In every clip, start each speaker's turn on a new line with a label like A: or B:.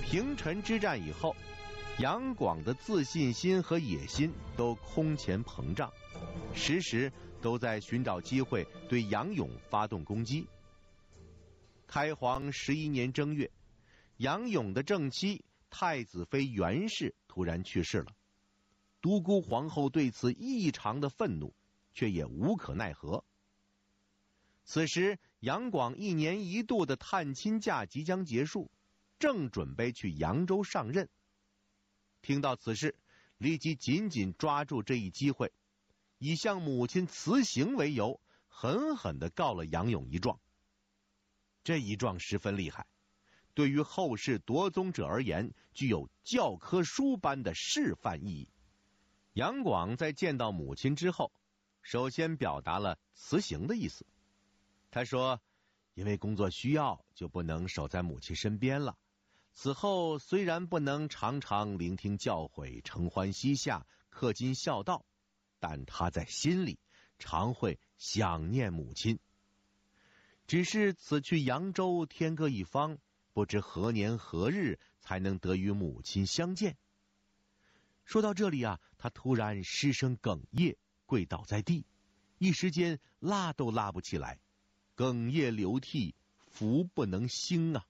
A: 平陈之战以后，杨广的自信心和野心都空前膨胀，时时都在寻找机会对杨勇发动攻击。开皇11年正月，杨勇的正妻太子妃袁氏突然去世了，独孤皇后对此异常的愤怒，却也无可奈何。此时杨广1年1度的探亲假即将结束，正准备去扬州上任。听到此事，立即紧紧抓住这一机会，以向母亲辞行为由，狠狠地告了杨勇一状。这一状十分厉害，对于后世夺宗者而言，具有教科书般的示范意义。杨广在见到母亲之后，首先表达了辞行的意思。他说，因为工作需要，就不能守在母亲身边了。此后虽然不能常常聆听教诲，承欢膝下，恪尽孝道，但他在心里常会想念母亲。只是此去扬州，天各一方，不知何年何日才能得与母亲相见。说到这里啊，他突然失声哽咽，跪倒在地，一时间拉都拉不起来，哽咽流涕，福不能兴啊。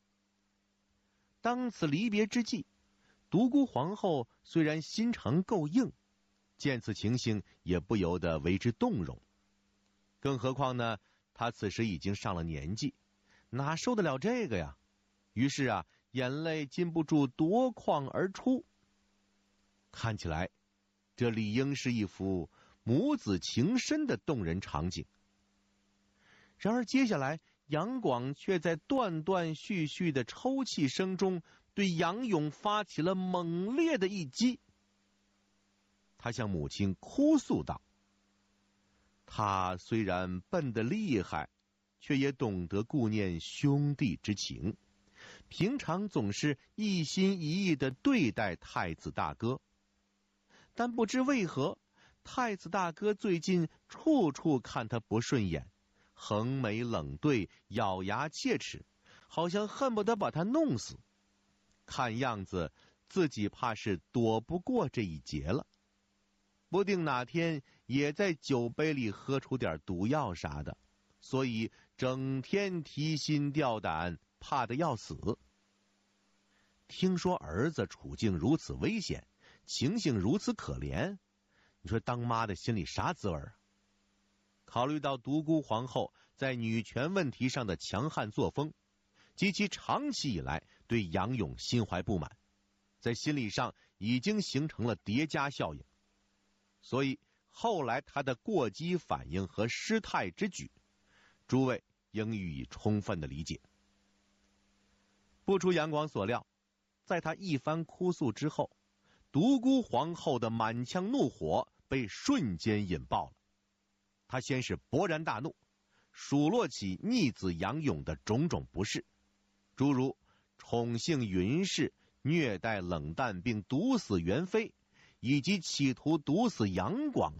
A: 当此离别之际，独孤皇后虽然心肠够硬，见此情形也不由得为之动容。更何况呢，她此时已经上了年纪，哪受得了这个呀？于是啊，眼泪禁不住夺眶而出。看起来，这理应是一幅母子情深的动人场景。然而接下来，杨广却在断断续续的抽泣声中，对杨勇发起了猛烈的一击。他向母亲哭诉道：他虽然笨得厉害，却也懂得顾念兄弟之情，平常总是一心一意地对待太子大哥。但不知为何，太子大哥最近处处看他不顺眼，横眉冷对，咬牙切齿，好像恨不得把他弄死。看样子自己怕是躲不过这一劫了，不定哪天也在酒杯里喝出点毒药啥的，所以整天提心吊胆，怕得要死。听说儿子处境如此危险，情形如此可怜，你说当妈的心里啥滋味啊？考虑到独孤皇后在女权问题上的强悍作风，及其长期以来对杨勇心怀不满，在心理上已经形成了叠加效应，所以后来他的过激反应和失态之举，诸位应予以充分的理解。不出杨广所料，在他一番哭诉之后，独孤皇后的满腔怒火被瞬间引爆了。他先是勃然大怒，数落起逆子杨勇的种种不是，诸如宠幸云氏、虐待冷淡并毒死元妃，以及企图毒死杨广